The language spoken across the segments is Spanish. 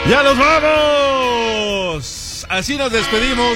¡Ya nos vamos! Así nos despedimos.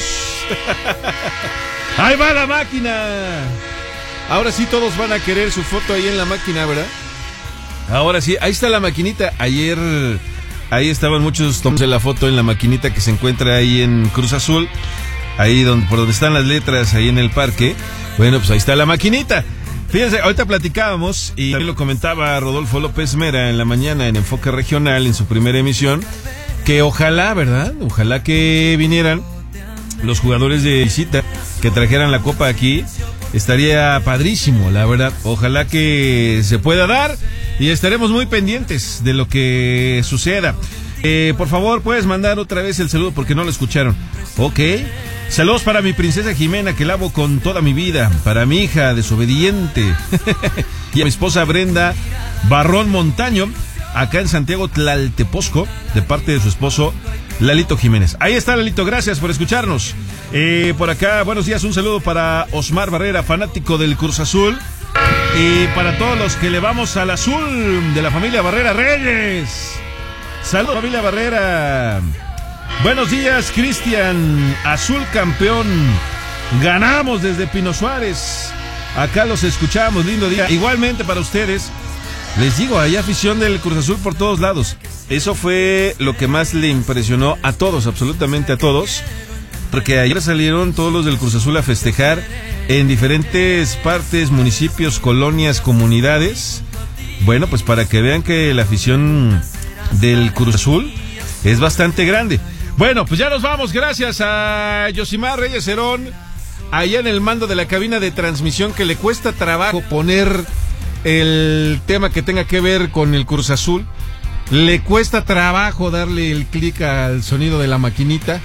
Ahí va la máquina. Ahora sí todos van a querer su foto ahí en la máquina, ¿verdad? Ahora sí, ahí está la maquinita. Ayer ahí estaban muchos tomas de la foto en la maquinita que se encuentra ahí en Cruz Azul. Ahí por donde están las letras, ahí en el parque. Bueno, pues ahí está la maquinita. Fíjense, ahorita platicábamos y también lo comentaba Rodolfo López Mera en la mañana en Enfoque Regional en su primera emisión, que ojalá, ¿verdad? Ojalá que vinieran los jugadores de visita, que trajeran la copa aquí. Estaría padrísimo, la verdad. Ojalá que se pueda dar y estaremos muy pendientes de lo que suceda. Por favor, puedes mandar otra vez el saludo porque no lo escucharon. Ok. Saludos para mi princesa Jimena, que la amo con toda mi vida. Para mi hija desobediente. Y a mi esposa Brenda Barrón Montaño, acá en Santiago Tlaltepozco, de parte de su esposo Lalito Jiménez. Ahí está, Lalito, gracias por escucharnos. Por acá, buenos días, un saludo para Osmar Barrera, fanático del Cruz Azul. Y para todos los que le vamos al azul de la familia Barrera Reyes. Saludos, familia Barrera. Buenos días, Cristian. Azul campeón. Ganamos desde Pino Suárez. Acá los escuchamos, lindo día. Igualmente para ustedes. Les digo, hay afición del Cruz Azul por todos lados. Eso fue lo que más le impresionó a todos, absolutamente a todos. Porque ayer salieron todos los del Cruz Azul a festejar en diferentes partes, municipios, colonias, comunidades. Bueno, pues para que vean que la afición del Cruz Azul es bastante grande. Bueno, pues ya nos vamos. Gracias a Yosimar Reyes Herón, allá en el mando de la cabina de transmisión, que le cuesta trabajo poner el tema que tenga que ver con el Cruz Azul. Le cuesta trabajo darle el clic al sonido de la maquinita.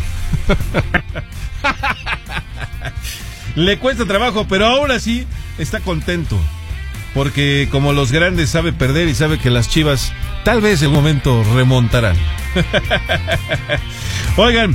Le cuesta trabajo, pero ahora sí está contento. Porque como los grandes sabe perder y sabe que las Chivas tal vez en un momento remontarán. Oigan,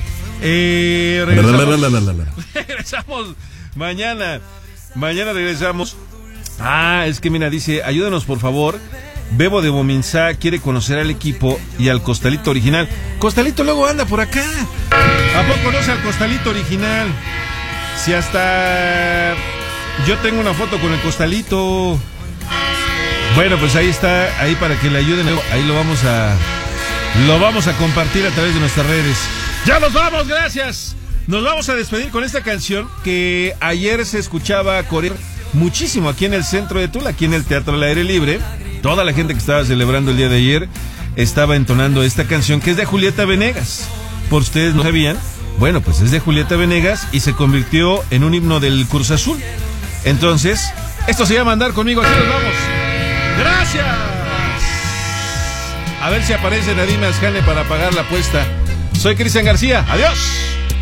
regresamos mañana. Mañana regresamos. Es que mira, dice, ayúdanos por favor. Bebo de Bominzá quiere conocer al equipo y al Costalito original. Costalito luego anda por acá. ¿A poco conoce al Costalito original? Si hasta yo tengo una foto con el Costalito. Bueno, pues ahí está, ahí para que le ayuden. Ahí lo vamos a compartir a través de nuestras redes. ¡Ya nos vamos! ¡Gracias! Nos vamos a despedir con esta canción que ayer se escuchaba correr muchísimo aquí en el centro de Tula, aquí en el Teatro al Aire Libre. Toda la gente que estaba celebrando el día de ayer estaba entonando esta canción, que es de Julieta Venegas. Por ustedes no sabían, bueno, pues es de Julieta Venegas y se convirtió en un himno del Cruz Azul. Entonces, esto se llama Andar Conmigo. Así nos vamos. ¡Gracias! A ver si aparece Nadine Asjane para pagar la apuesta. Soy Cristian García. ¡Adiós!